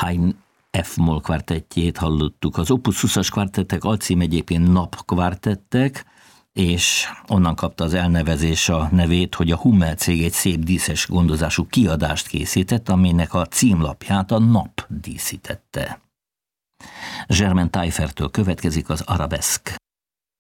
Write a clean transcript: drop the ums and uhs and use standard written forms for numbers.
Hein F-moll kvártettjét hallottuk. Az Opus 20-as kvártettek alcím egyébként napkvártettek, és onnan kapta az elnevezés a nevét, hogy a Hummel cég egy szép díszes gondozású kiadást készített, aminek a címlapját a nap díszítette. Germain Taillefertől következik az Arabeszk.